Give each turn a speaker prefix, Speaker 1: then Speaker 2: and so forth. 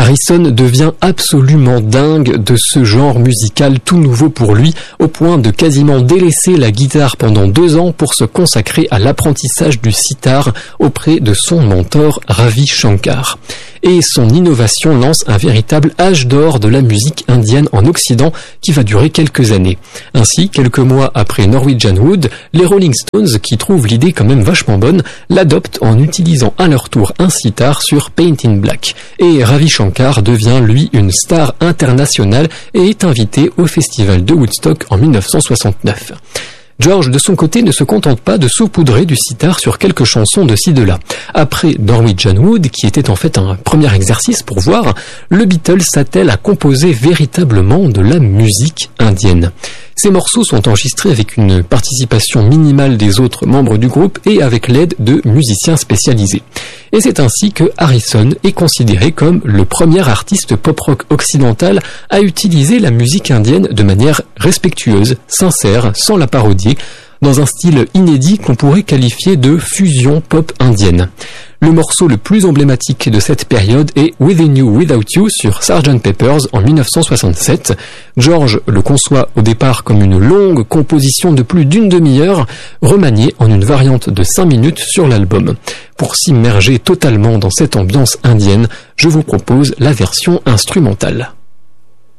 Speaker 1: Harrison devient absolument dingue de ce genre musical tout nouveau pour lui, au point de quasiment délaisser la guitare pendant 2 ans pour se consacrer à l'apprentissage du sitar auprès de son mentor Ravi Shankar. Et son innovation lance un véritable âge d'or de la musique indienne en Occident qui va durer quelques années. Ainsi, quelques mois après Norwegian Wood, les Rolling Stones, qui trouvent l'idée quand même vachement bonne, l'adoptent en utilisant à leur tour un sitar sur Paint in Black. Et Ravi Shankar devient lui une star internationale et est invité au festival de Woodstock en 1969. George, de son côté, ne se contente pas de saupoudrer du sitar sur quelques chansons de ci de là. Après Norwegian Wood, qui était en fait un premier exercice pour voir, le Beatles s'attelle à composer véritablement de la musique indienne. Ces morceaux sont enregistrés avec une participation minimale des autres membres du groupe et avec l'aide de musiciens spécialisés. Et c'est ainsi que Harrison est considéré comme le premier artiste pop-rock occidental à utiliser la musique indienne de manière respectueuse, sincère, sans la parodier, dans un style inédit qu'on pourrait qualifier de fusion pop indienne. Le morceau le plus emblématique de cette période est Within You Without You sur Sgt. Pepper's en 1967. George le conçoit au départ comme une longue composition de plus d'une demi-heure, remaniée en une variante de 5 minutes sur l'album. Pour s'immerger totalement dans cette ambiance indienne, je vous propose la version instrumentale.